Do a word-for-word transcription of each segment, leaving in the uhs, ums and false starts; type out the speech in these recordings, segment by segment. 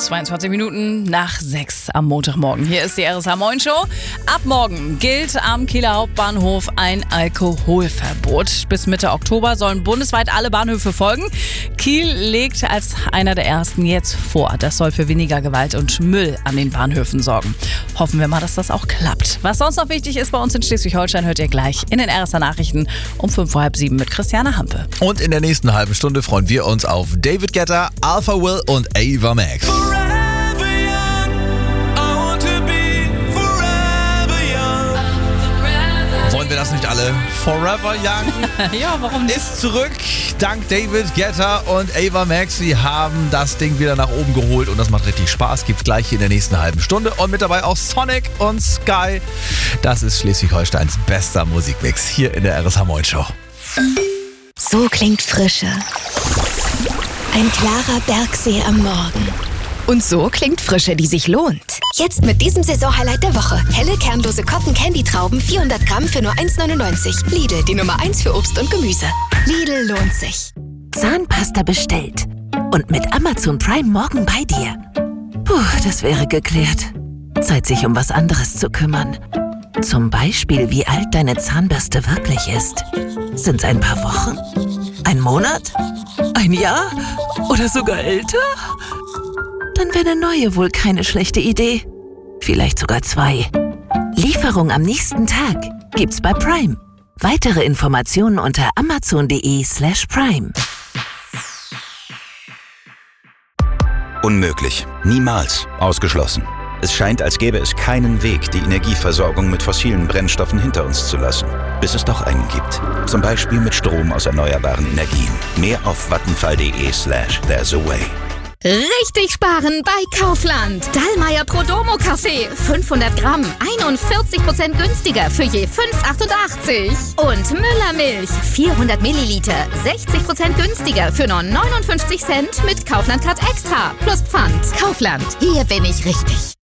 zweiundzwanzig Minuten nach sechs am Montagmorgen. Hier ist die R S H Moin Show. Ab morgen gilt am Kieler Hauptbahnhof ein Alkoholverbot. Bis Mitte Oktober sollen bundesweit alle Bahnhöfe folgen. Kiel legt als einer der ersten jetzt vor. Das soll für weniger Gewalt und Müll an den Bahnhöfen sorgen. Hoffen wir mal, dass das auch klappt. Was sonst noch wichtig ist bei uns in Schleswig-Holstein, hört ihr gleich in den R S H Nachrichten um fünf vor halb sieben mit Christiane Hampe. Und in der nächsten halben Stunde freuen wir uns auf David Guetta, Alpha Will und Ava Max. Wollen wir das nicht alle? Forever Young Ja, warum nicht? ist zurück. Dank David Guetta und Ava Max. Sie haben das Ding wieder nach oben geholt und das macht richtig Spaß. Gibt's gleich in der nächsten halben Stunde. Und mit dabei auch Sonic und Sky. Das ist Schleswig-Holsteins bester Musikmix hier in der R S H Moin Show. So klingt Frische. Ein klarer Bergsee am Morgen. Und so klingt Frische, die sich lohnt. Jetzt mit diesem Saisonhighlight der Woche. Helle, kernlose Cotton-Candy-Trauben, vierhundert Gramm für nur eins neunundneunzig. Lidl, die Nummer eins für Obst und Gemüse. Lidl lohnt sich. Zahnpasta bestellt. Und mit Amazon Prime morgen bei dir. Puh, das wäre geklärt. Zeit, sich um was anderes zu kümmern. Zum Beispiel, wie alt deine Zahnbürste wirklich ist. Sind's ein paar Wochen? Ein Monat? Ein Jahr? Oder sogar älter? Dann wäre eine neue wohl keine schlechte Idee. Vielleicht sogar zwei. Lieferung am nächsten Tag gibt's bei Prime. Weitere Informationen unter amazon.de slash prime. Unmöglich. Niemals. Ausgeschlossen. Es scheint, als gäbe es keinen Weg, die Energieversorgung mit fossilen Brennstoffen hinter uns zu lassen. Bis es doch einen gibt. Zum Beispiel mit Strom aus erneuerbaren Energien. Mehr auf vattenfall.de slash there's a way. Richtig sparen bei Kaufland. Dallmayr Prodomo Kaffee. fünfhundert Gramm. einundvierzig Prozent günstiger für je fünf Euro achtundachtzig. Und Müllermilch. vierhundert Milliliter. sechzig Prozent günstiger für nur neunundfünfzig Cent mit Kaufland Card Extra. Plus Pfand. Kaufland. Hier bin ich richtig.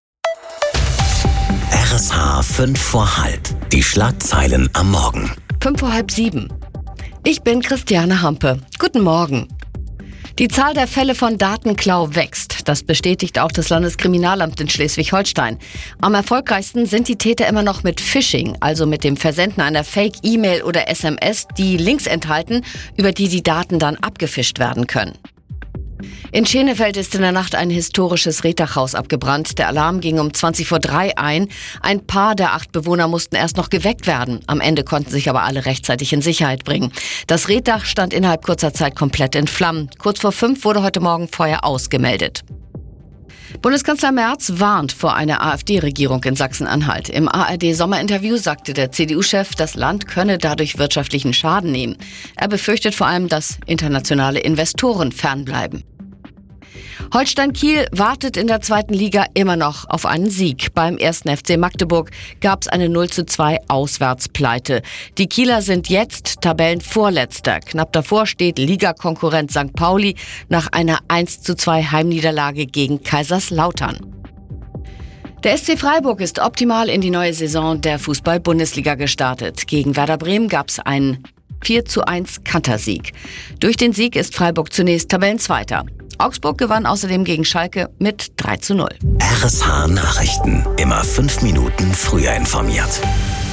R S H fünf vor halb. Die Schlagzeilen am Morgen. Fünf vor halb sieben. Ich bin Christiane Hampe. Guten Morgen. Die Zahl der Fälle von Datenklau wächst. Das bestätigt auch das Landeskriminalamt in Schleswig-Holstein. Am erfolgreichsten sind die Täter immer noch mit Phishing, also mit dem Versenden einer Fake-E-Mail oder S M S, die Links enthalten, über die die Daten dann abgefischt werden können. In Schenefeld ist in der Nacht ein historisches Reddachhaus abgebrannt. Der Alarm ging um zwanzig vor drei ein. Ein paar der acht Bewohner mussten erst noch geweckt werden. Am Ende konnten sich aber alle rechtzeitig in Sicherheit bringen. Das Reddach stand innerhalb kurzer Zeit komplett in Flammen. Kurz vor fünf wurde heute Morgen Feuer ausgemeldet. Bundeskanzler Merz warnt vor einer AfD-Regierung in Sachsen-Anhalt. Im A R D-Sommerinterview sagte der C D U-Chef, das Land könne dadurch wirtschaftlichen Schaden nehmen. Er befürchtet vor allem, dass internationale Investoren fernbleiben. Holstein Kiel wartet in der zweiten Liga immer noch auf einen Sieg. Beim ersten F C Magdeburg gab es eine null zu zwei Auswärtspleite. Die Kieler sind jetzt Tabellenvorletzter. Knapp davor steht Ligakonkurrent Sankt Pauli nach einer eins zu zwei Heimniederlage gegen Kaiserslautern. Der S C Freiburg ist optimal in die neue Saison der Fußball-Bundesliga gestartet. Gegen Werder Bremen gab es einen vier zu eins Kantersieg. Durch den Sieg ist Freiburg zunächst Tabellenzweiter. Augsburg gewann außerdem gegen Schalke mit drei zu null. R S H Nachrichten. Immer fünf Minuten früher informiert.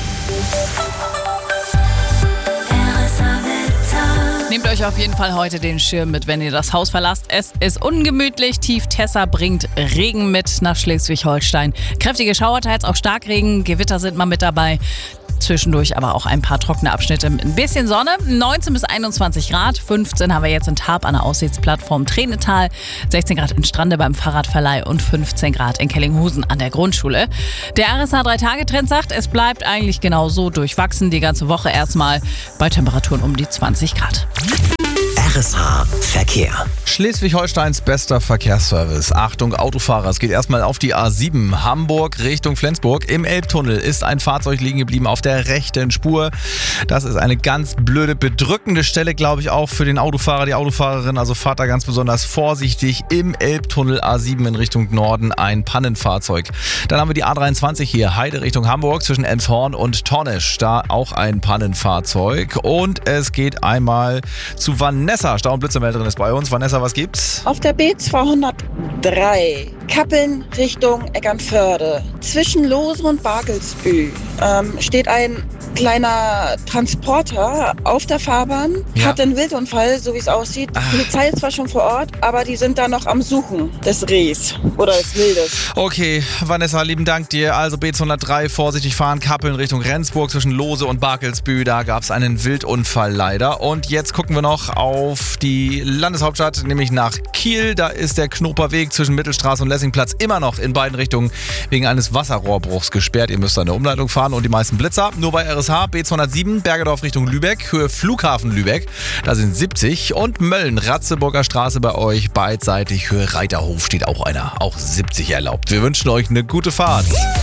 Nehmt euch auf jeden Fall heute den Schirm mit, wenn ihr das Haus verlasst. Es ist ungemütlich. Tief Tessa bringt Regen mit nach Schleswig-Holstein. Kräftige Schauer, teils auch Starkregen. Gewitter sind mal mit dabei. Zwischendurch aber auch ein paar trockene Abschnitte mit ein bisschen Sonne. neunzehn bis einundzwanzig Grad. fünfzehn haben wir jetzt in Tarp an der Aussichtsplattform Tränental. sechzehn Grad in Strande beim Fahrradverleih und fünfzehn Grad in Kellinghusen an der Grundschule. Der R S H drei Tage Trend sagt, es bleibt eigentlich genau so durchwachsen. Die ganze Woche erstmal bei Temperaturen um die zwanzig Grad. R S H Verkehr. Schleswig-Holsteins bester Verkehrsservice. Achtung Autofahrer, es geht erstmal auf die A sieben Hamburg Richtung Flensburg. Im Elbtunnel ist ein Fahrzeug liegen geblieben auf der rechten Spur. Das ist eine ganz blöde, bedrückende Stelle, glaube ich, auch für den Autofahrer, die Autofahrerin. Also fahrt da ganz besonders vorsichtig. Im Elbtunnel A sieben in Richtung Norden ein Pannenfahrzeug. Dann haben wir die A dreiundzwanzig hier, Heide Richtung Hamburg zwischen Elmshorn und Tornisch. Da auch ein Pannenfahrzeug. Und es geht einmal zu Vanessa. Stau- und Blitzemelderin ist bei uns. Vanessa, was gibt's? Auf der B zweihundertneun drei. Kappeln Richtung Eckernförde. Zwischen Lose und Barkelsbü ähm, steht ein kleiner Transporter auf der Fahrbahn, Ja. hat einen Wildunfall, so wie es aussieht. Die Polizei ist zwar schon vor Ort, aber die sind da noch am Suchen des Rehs oder des Wildes. Okay, Vanessa, lieben Dank dir. Also B zweihundertdrei, vorsichtig fahren, Kappeln Richtung Rendsburg zwischen Lose und Barkelsbü. Da gab es einen Wildunfall leider. Und jetzt gucken wir noch auf die Landeshauptstadt, nämlich nach Kiel. Da ist der Knoperweg zwischen Mittelstraße und Lessingplatz immer noch in beiden Richtungen wegen eines Wasserrohrbruchs gesperrt. Ihr müsst eine Umleitung fahren und die meisten Blitzer. Nur bei R S H B zweihundertsieben, Bergedorf Richtung Lübeck, Höhe Flughafen Lübeck. Da sind siebzig. Und Mölln, Ratzeburger Straße bei euch beidseitig. Höhe Reiterhof steht auch einer. Auch siebzig erlaubt. Wir wünschen euch eine gute Fahrt.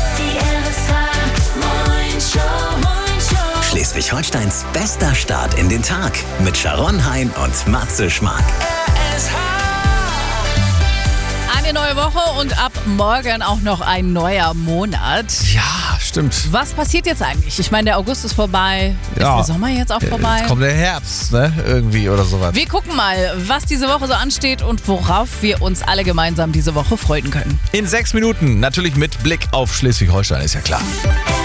Schleswig-Holsteins bester Start in den Tag mit Sharon Hein und Matze Schmark. Eine neue Woche und ab morgen auch noch ein neuer Monat. Ja, stimmt. Was passiert jetzt eigentlich? Ich meine, der August ist vorbei. Ja. Ist der Sommer jetzt auch vorbei? Jetzt kommt der Herbst, ne? Irgendwie oder sowas. Wir gucken mal, was diese Woche so ansteht und worauf wir uns alle gemeinsam diese Woche freuen können. In sechs Minuten, natürlich mit Blick auf Schleswig-Holstein, ist ja klar.